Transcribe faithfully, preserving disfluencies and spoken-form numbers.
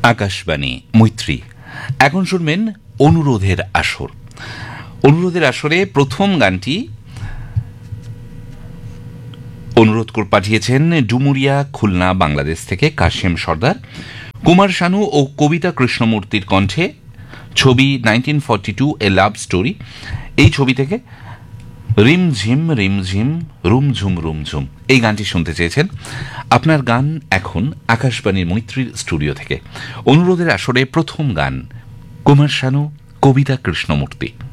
আকাশবাণী মৈত্রী। এখন শুনবেন অনুরোধের আসর। অনুরোধের আসরে প্রথম গানটি অনুরোধ করে পাঠিয়েছেন ডুমুরিয়া, খুলনা, বাংলাদেশ থেকে কাশেম সর্দার। কুমার শানু ও কবিতা কৃষ্ণমূর্তির কণ্ঠে ছবি নাইনটিন ফর্টি টু এ লাভ স্টোরি, এই ছবি থেকে রিমঝিম রিমঝিম রুমঝুম রুমঝুম এই গানটি শুনতে চেয়েছেন। আপনার গান এখন আকাশবাণীর মৈত্রীর স্টুডিও থেকে। অনুরোধের আসরে প্রথম গান কুমার শানু, কবিতা কৃষ্ণমূর্তি।